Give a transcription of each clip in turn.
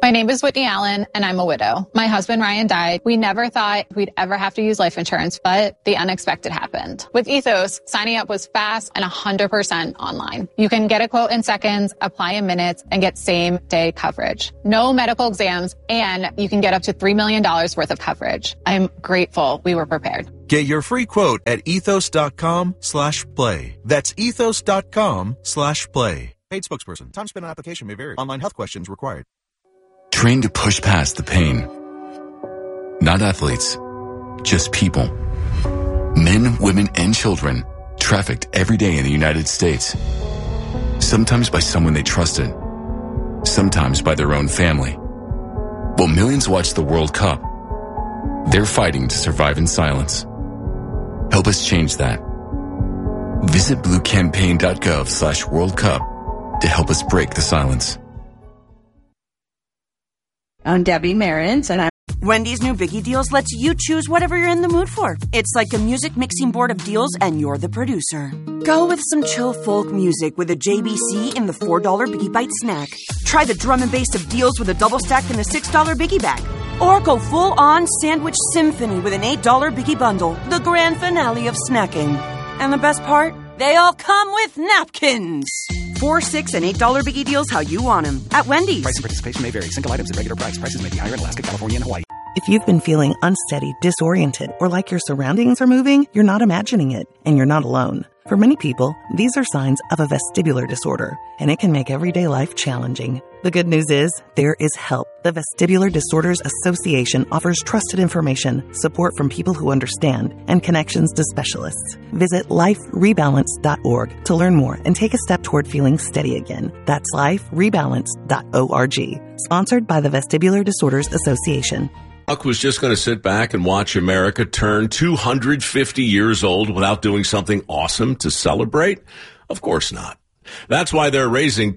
My name is Whitney Allen, and I'm a widow. My husband, Ryan, died. We never thought we'd ever have to use life insurance, but the unexpected happened. With Ethos, signing up was fast and 100% online. You can get a quote in seconds, apply in minutes, and get same-day coverage. No medical exams, and you can get up to $3 million worth of coverage. I'm grateful we were prepared. Get your free quote at ethos.com/play. That's ethos.com/play. Paid spokesperson. Time spent on application may vary. Online health questions required. Trained to push past the pain. Not athletes, just people. Men, women, and children trafficked every day in the United States. Sometimes by someone they trusted. Sometimes by their own family. While millions watch the World Cup, they're fighting to survive in silence. Help us change that. Visit bluecampaign.gov/World Cup to help us break the silence. I'm Debbie Marins, and I'm Wendy's new Biggie Deals lets you choose whatever you're in the mood for. It's like a music mixing board of deals, and you're the producer. Go with some chill folk music with a JBC in the $4 Biggie Bite snack. Try the drum and bass of deals with a double stack in the $6 Biggie Bag. Or go full-on sandwich symphony with an $8 Biggie Bundle, the grand finale of snacking. And the best part? They all come with napkins. $4, $6, and $8 Biggie Deals how you want them. At Wendy's. Price and participation may vary. Single items at regular price. Prices may be higher in Alaska, California, and Hawaii. If you've been feeling unsteady, disoriented, or like your surroundings are moving, you're not imagining it, and you're not alone. For many people, these are signs of a vestibular disorder, and it can make everyday life challenging. The good news is, there is help. The Vestibular Disorders Association offers trusted information, support from people who understand, and connections to specialists. Visit liferebalance.org to learn more and take a step toward feeling steady again. That's liferebalance.org. Sponsored by the Vestibular Disorders Association. Buck was just going to sit back and watch America turn 250 years old without doing something awesome to celebrate? Of course not. That's why they're raising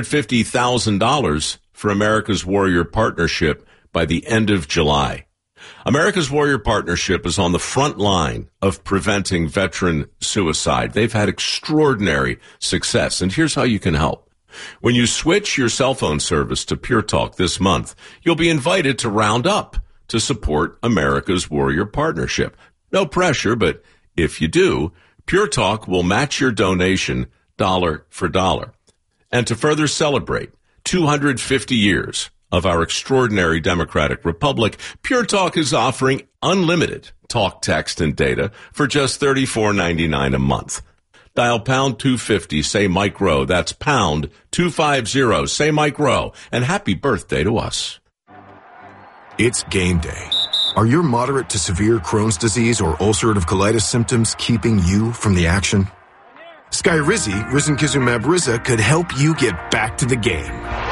$250,000 for America's Warrior Partnership by the end of July. America's Warrior Partnership is on the front line of preventing veteran suicide. They've had extraordinary success, and here's how you can help. When you switch your cell phone service to Pure Talk this month, you'll be invited to round up to support America's Warrior Partnership. No pressure, but if you do, Pure Talk will match your donation dollar for dollar. And to further celebrate 250 years of our extraordinary democratic republic, Pure Talk is offering unlimited talk, text, and data for just $34.99 a month. Dial pound 250, say Mike Rowe. That's pound 250, say Mike Rowe. And happy birthday to us. It's game day. Are your moderate to severe Crohn's disease or ulcerative colitis symptoms keeping you from the action? Skyrizi, risankizumab Riza, could help you get back to the game.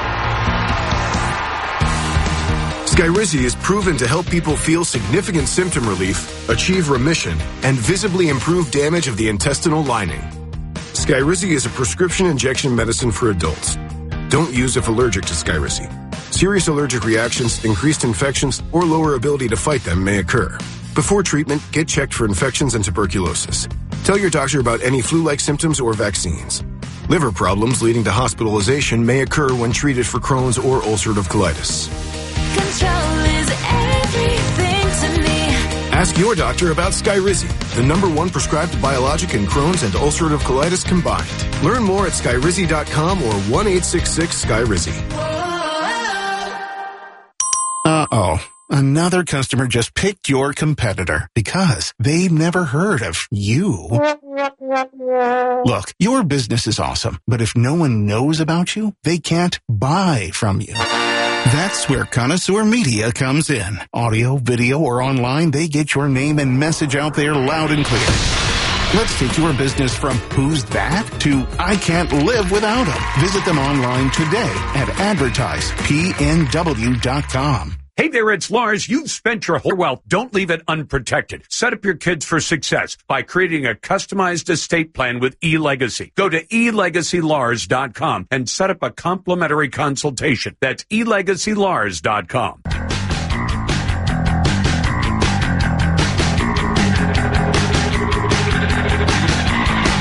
Skyrizi is proven to help people feel significant symptom relief, achieve remission, and visibly improve damage of the intestinal lining. Skyrizi is a prescription injection medicine for adults. Don't use if allergic to Skyrizi. Serious allergic reactions, increased infections, or lower ability to fight them may occur. Before treatment, get checked for infections and tuberculosis. Tell your doctor about any flu-like symptoms or vaccines. Liver problems leading to hospitalization may occur when treated for Crohn's or ulcerative colitis. Control is everything to me. Ask your doctor about Skyrizi, the #1 prescribed biologic in Crohn's and ulcerative colitis combined. Learn more at skyrizi.com or 1-866-SKYRIZI. Uh-oh. Another customer just picked your competitor because they've never heard of you. Look, your business is awesome, but if no one knows about you, they can't buy from you. That's where Connoisseur Media comes in. Audio, video, or online, they get your name and message out there loud and clear. Let's take your business from who's that to I can't live without them. Visit them online today at advertisepnw.com. Hey there, it's Lars. You've spent your whole wealth. Don't leave it unprotected. Set up your kids for success by creating a customized estate plan with eLegacy. Go to elegacylars.com and set up a complimentary consultation. That's elegacylars.com.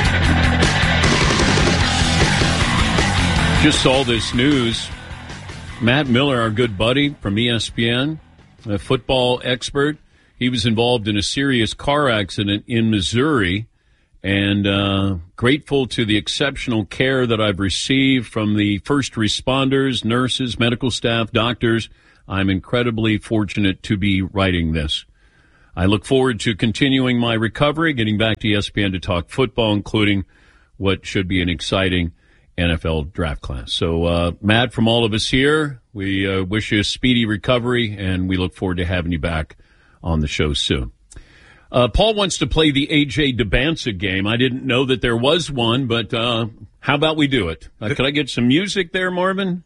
Just saw this news. Matt Miller, our good buddy from ESPN, a football expert. He was involved in a serious car accident in Missouri, and grateful to the exceptional care that I've received from the first responders, nurses, medical staff, doctors. I'm incredibly fortunate to be writing this. I look forward to continuing my recovery, getting back to ESPN to talk football, including what should be an exciting NFL draft class. So, Matt, from all of us here, we wish you a speedy recovery, and we look forward to having you back on the show soon. Paul wants to play the A.J. Dybantsa game. I didn't know that there was one, but how about we do it? Could I get some music there, Marvin?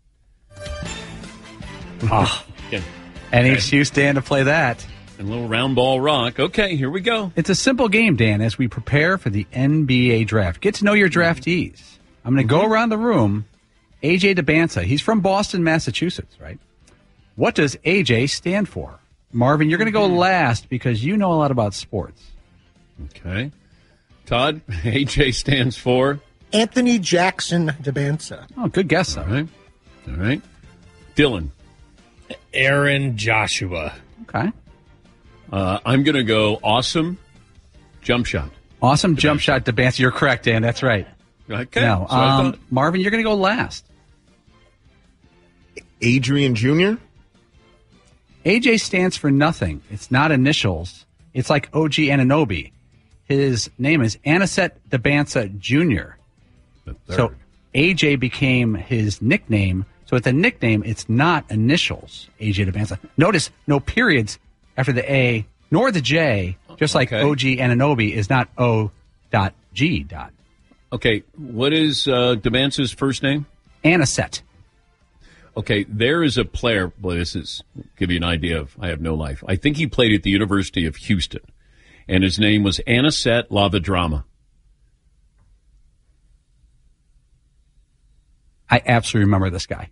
Oh, any excuse, Dan, to play that. And a little round ball rock. Okay, here we go. It's a simple game, Dan, as we prepare for the NBA draft. Get to know your draftees. I'm going to go around the room. A.J. Dybantsa, he's from Boston, Massachusetts, right? What does A.J. stand for? Marvin, you're going to go last because you know a lot about sports. Okay. Todd, A.J. stands for? Anthony Jackson Dybantsa. Oh, good guess, though. All right. Dylan. Aaron Joshua. Okay. I'm going to go awesome jump shot. Awesome jump shot, Dybantsa. You're correct, Dan. That's right. Okay. Now, Marvin, you're going to go last. Adrian Jr.? AJ stands for nothing. It's not initials. It's like OG Anunoby. His name is Aniset Dybantsa Jr. So AJ became his nickname. So it's a nickname. It's not initials, AJ Dybantsa. Notice no periods after the A nor the J, just like OG Anunoby is not O.G. Okay, what is Dybantsa's first name? Aniset. Okay, there is a player, boy, this is, give you an idea of, I have no life. I think he played at the University of Houston, and his name was Aniset Lavadrama. I absolutely remember this guy.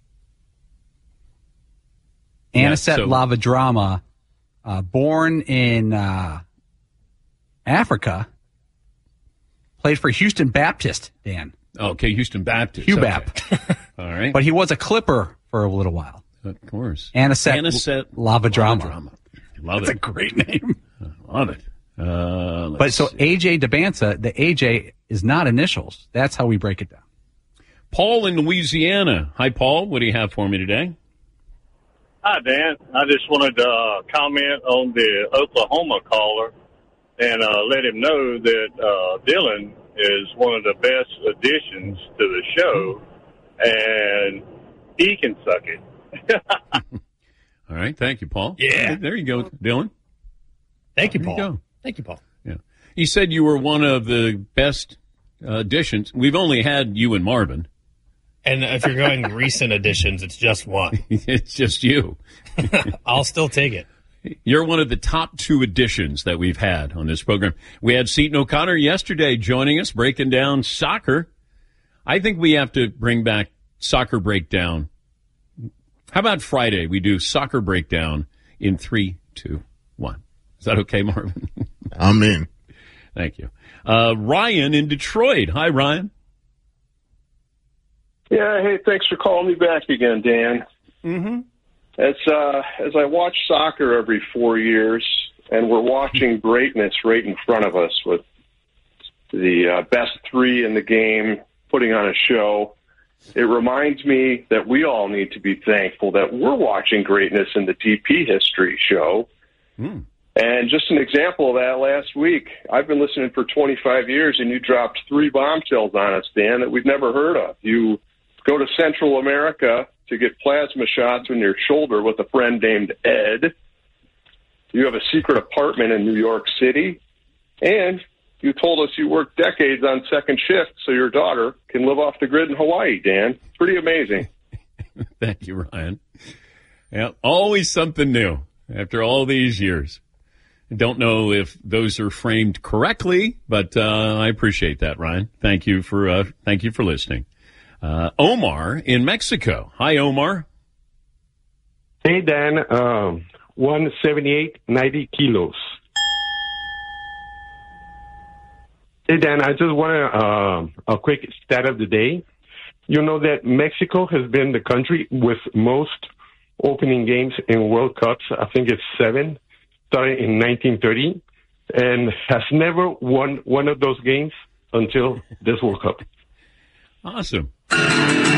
Aniset Lavadrama, born in Africa, played for Houston Baptist, Dan. Okay, Houston Baptist. HUBAP. Okay. All right. But he was a Clipper for a little while. Of course. Aniset Lavadrama. Love That's it. a great name. Love it. But so AJ Dybantsa, the AJ is not initials. That's how we break it down. Paul in Louisiana. Hi, Paul. What do you have for me today? Hi, Dan. I just wanted to comment on the Oklahoma caller and let him know that Dylan is one of the best additions to the show, and he can suck it. All right. Thank you, Paul. Yeah. There you go, Dylan. Thank you, There Paul. go. Thank you, Paul. Yeah. You said you were one of the best additions. We've only had you and Marvin. And if you're going recent additions, it's just one. It's just you. I'll still take it. You're one of the top two additions that we've had on this program. We had Seton O'Connor yesterday joining us, breaking down soccer. I think we have to bring back soccer breakdown. How about Friday? We do soccer breakdown in 3, 2, 1. Is that okay, Marvin? I'm in. Thank you. Ryan in Detroit. Hi, Ryan. Yeah, hey, thanks for calling me back again, Dan. Mm-hmm. As I watch soccer every 4 years, and we're watching greatness right in front of us with the best three in the game putting on a show, it reminds me that we all need to be thankful that we're watching greatness in the DP History show. Mm. And just an example of that last week, I've been listening for 25 years, and you dropped 3 bombshells on us, Dan, that we've never heard of. You go to Central America to get plasma shots in your shoulder with a friend named Ed. You have a secret apartment in New York City. And you told us you worked decades on second shift so your daughter can live off the grid in Hawaii, Dan. Pretty amazing. Thank you, Ryan. Yeah, always something new after all these years. I don't know if those are framed correctly, but I appreciate that, Ryan. Thank you for listening. Omar in Mexico. Hi, Omar. Hey, Dan. 178, 90 kilos. Hey, Dan, I just want a quick stat of the day. you know that Mexico has been the country with most opening games in World Cups. I think it's 7, starting in 1930, and has never won one of those games until this World Cup. Awesome.